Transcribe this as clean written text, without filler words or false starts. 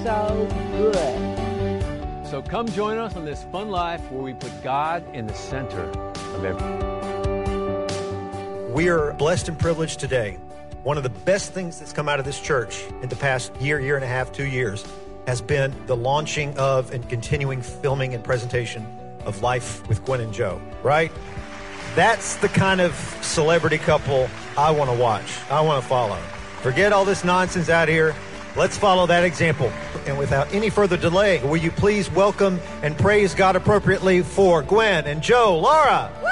so good. So come join us on this fun life where we put God in the center of everything. We are blessed and privileged today. One of the best things that's come out of this church in the past year and a half, 2 years, has been the launching of and continuing filming and presentation of Life with Gwen and Joe, right? That's the kind of celebrity couple I want to watch. I want to follow. Forget all this nonsense out here. Let's follow that example. And without any further delay, will you please welcome and praise God appropriately for Gwen and Joe Lara?